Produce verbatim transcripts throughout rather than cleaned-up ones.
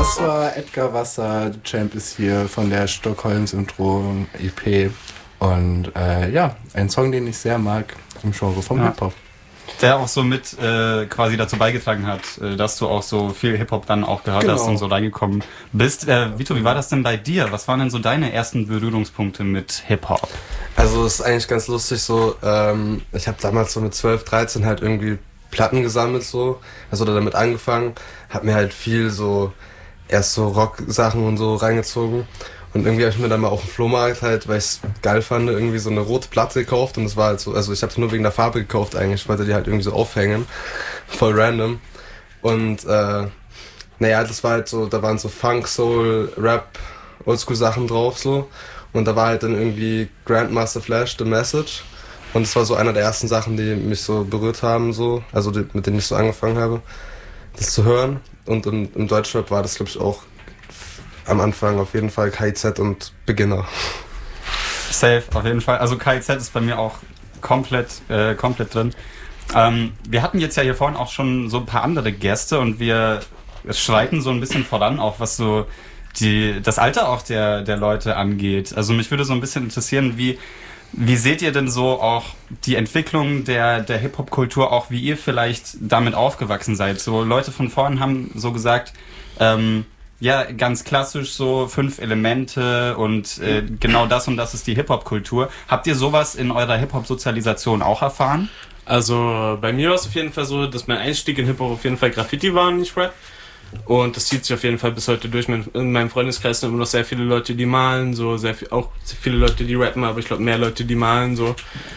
Das war Edgar Wasser, Champ ist hier von der Stockholm-Syndrom-E P. Und äh, ja, ein Song, den ich sehr mag im Genre vom ja. Hip-Hop. Der auch so mit äh, quasi dazu beigetragen hat, äh, dass du auch so viel Hip-Hop dann auch gehört genau. hast und so reingekommen bist. Äh, Vito, wie war das denn bei dir? Was waren denn so deine ersten Berührungspunkte mit Hip-Hop? Also es ist eigentlich ganz lustig so, ähm, ich habe damals so mit zwölf, dreizehn halt irgendwie Platten gesammelt so, also damit angefangen, hab mir halt viel so, erst so Rock-Sachen und so reingezogen. Und irgendwie habe ich mir dann mal auf dem Flohmarkt halt, weil ich es geil fand, irgendwie so eine rote Platte gekauft und es war halt so, also ich habe es nur wegen der Farbe gekauft eigentlich, ich wollte die halt irgendwie so aufhängen, voll random. Und äh, naja, das war halt so, da waren so Funk, Soul, Rap, Oldschool Sachen drauf so und da war halt dann irgendwie Grandmaster Flash, The Message und es war so einer der ersten Sachen, die mich so berührt haben so, also die, mit denen ich so angefangen habe, das zu hören und im, im Deutschrap war das glaube ich auch am Anfang auf jeden Fall K I Z und Beginner. Safe, auf jeden Fall. Also K I Z ist bei mir auch komplett, äh, komplett drin. Ähm, wir hatten jetzt ja hier vorhin auch schon so ein paar andere Gäste und wir schreiten so ein bisschen voran, auch was so die, das Alter auch der, der Leute angeht. Also mich würde so ein bisschen interessieren, wie, wie seht ihr denn so auch die Entwicklung der, der Hip-Hop-Kultur, auch wie ihr vielleicht damit aufgewachsen seid? So Leute von vorhin haben so gesagt, ähm, ja, ganz klassisch so fünf Elemente und äh, genau das und das ist die Hip-Hop-Kultur. Habt ihr sowas in eurer Hip-Hop-Sozialisation auch erfahren? Also bei mir war es auf jeden Fall so, dass mein Einstieg in Hip-Hop auf jeden Fall Graffiti war und nicht Rap. Und das zieht sich auf jeden Fall bis heute durch. In meinem Freundeskreis sind immer noch sehr viele Leute, die malen, so sehr viel, auch sehr viele Leute, die rappen, aber ich glaube mehr Leute, die malen so.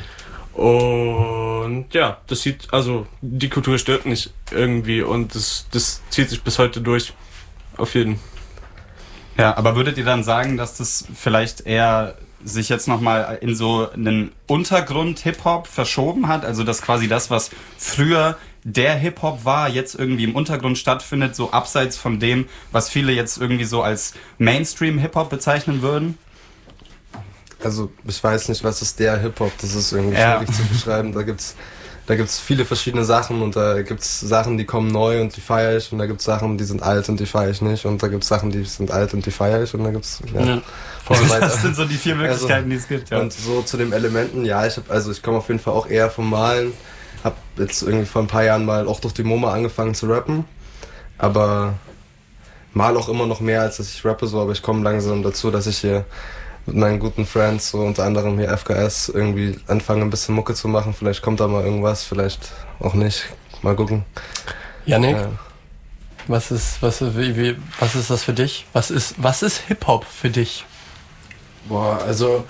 Und ja, das sieht, also die Kultur stirbt nicht irgendwie und das, das zieht sich bis heute durch. Auf jeden. Ja, aber würdet ihr dann sagen, dass das vielleicht eher sich jetzt nochmal in so einen Untergrund Hip-Hop verschoben hat? Also dass quasi das, was früher der Hip-Hop war, jetzt irgendwie im Untergrund stattfindet, so abseits von dem, was viele jetzt irgendwie so als Mainstream-Hip-Hop bezeichnen würden? Also ich weiß nicht, was ist der Hip-Hop, das ist irgendwie ja. schwierig zu beschreiben. Da gibt's Da gibt's viele verschiedene Sachen und da gibt's Sachen, die kommen neu und die feiere ich und da gibt's Sachen, die sind alt und die feiere ich nicht und da gibt's Sachen, die sind alt und die feiere ich und da gibt's ja, ja. und so weiter. Das sind so die vier Möglichkeiten, also, die es gibt. Ja. Und so zu den Elementen, ja, ich hab, also ich komme auf jeden Fall auch eher vom Malen, hab jetzt irgendwie vor ein paar Jahren mal auch durch die MoMA angefangen zu rappen, aber mal auch immer noch mehr, als dass ich rappe so, aber ich komme langsam dazu, dass ich hier mit meinen guten Friends, so unter anderem hier F K S, irgendwie anfangen, ein bisschen Mucke zu machen. Vielleicht kommt da mal irgendwas, vielleicht auch nicht. Mal gucken. Janik, ja. was ist, was, wie, wie, was ist das für dich? Was ist, was ist Hip-Hop für dich? Boah, also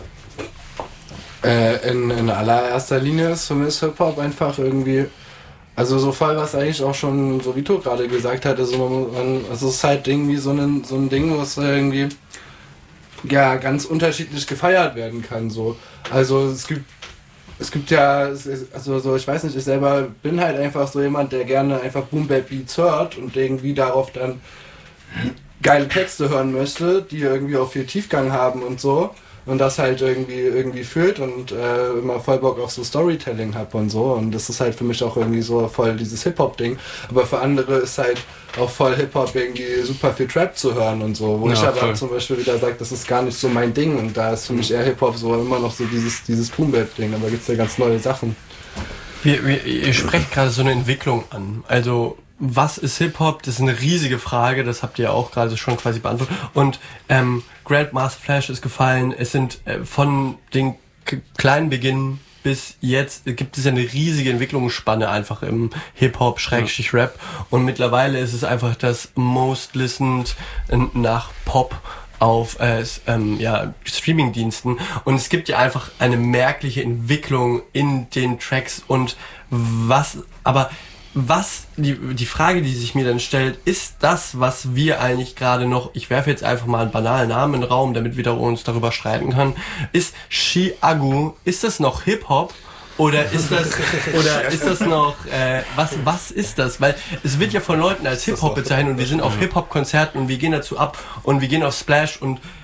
äh, in, in allererster Linie ist für mich Hip-Hop einfach irgendwie, also so voll, was eigentlich auch schon so Vito gerade gesagt hat, also man, man, also es ist halt irgendwie so ein, so ein Ding, was irgendwie ja ganz unterschiedlich gefeiert werden kann so. Also es gibt es gibt ja also so ich weiß nicht, ich selber bin halt einfach so jemand, der gerne einfach Boom Bap Beats hört und irgendwie darauf dann geile Texte hören möchte, die irgendwie auch viel Tiefgang haben und so und das halt irgendwie irgendwie fühlt und äh, immer voll Bock auf so Storytelling hab und so und das ist halt für mich auch irgendwie so voll dieses Hip-Hop-Ding, aber für andere ist halt auch voll Hip-Hop irgendwie super viel Trap zu hören und so, wo ja, ich aber voll. Zum Beispiel wieder sage, das ist gar nicht so mein Ding und da ist für mich eher Hip-Hop so immer noch so dieses, dieses Boom-Bap-Ding, aber gibt's ja ganz neue Sachen. Wir, wir, ihr sprecht gerade so eine Entwicklung an, also was ist Hip-Hop? Das ist eine riesige Frage, das habt ihr auch gerade schon quasi beantwortet. Und ähm, Grandmaster Flash ist gefallen. Es sind äh, von den k- kleinen Beginn bis jetzt äh, gibt es ja eine riesige Entwicklungsspanne einfach im Hip-Hop, Schrägstrich Rap. Und mittlerweile ist es einfach das most listened äh, nach Pop auf äh, ähm, ja, Streaming-Diensten. Und es gibt ja einfach eine merkliche Entwicklung in den Tracks und was, aber Was, die, die Frage, die sich mir dann stellt, ist das, was wir eigentlich gerade noch, ich werfe jetzt einfach mal einen banalen Namen in den Raum, damit wir uns darüber streiten können, ist Chiago, ist das noch Hip-Hop? Oder ist das, oder ist das noch, äh, was, was ist das? Weil es wird ja von Leuten als Hip-Hop bezeichnet und wir sind auf Hip-Hop-Konzerten und wir gehen dazu ab und wir gehen auf Splash und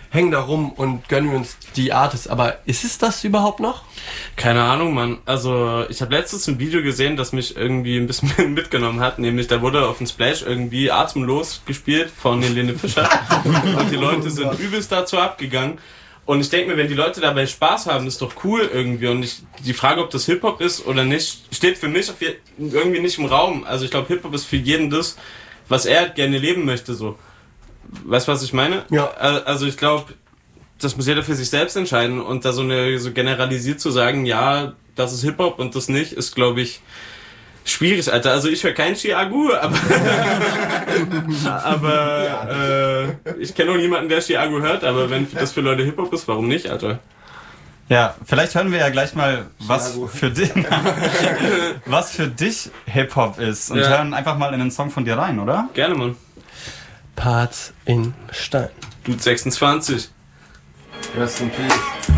hängen da rum und gönnen uns die Artists. Aber ist es das überhaupt noch? Keine Ahnung, Mann. Also, ich habe letztens ein Video gesehen, das mich irgendwie ein bisschen mitgenommen hat. Nämlich, da wurde auf dem Splash irgendwie Atemlos gespielt von Helene Fischer. Und die Leute sind übelst dazu abgegangen. Und ich denke mir, wenn die Leute dabei Spaß haben, ist doch cool irgendwie. Und ich, die Frage, ob das Hip-Hop ist oder nicht, steht für mich auf je, irgendwie nicht im Raum. Also ich glaube, Hip-Hop ist für jeden das, was er halt gerne leben möchte. So. Weißt du, was ich meine? Ja. Also ich glaube, das muss jeder für sich selbst entscheiden. Und da so eine so generalisiert zu sagen, ja, das ist Hip-Hop und das nicht, ist, glaube ich, schwierig, Alter. Also ich höre kein Chiago, aber aber äh, ich kenne auch niemanden, der Chiago hört, aber wenn das für Leute Hip-Hop ist, warum nicht, Alter? Ja, vielleicht hören wir ja gleich mal, was für dich, was für dich Hip-Hop ist und Ja. hören einfach mal in den Song von dir rein, oder? Gerne, Mann. Parts in Stein. Dude sechsundzwanzig. Rest in Peace.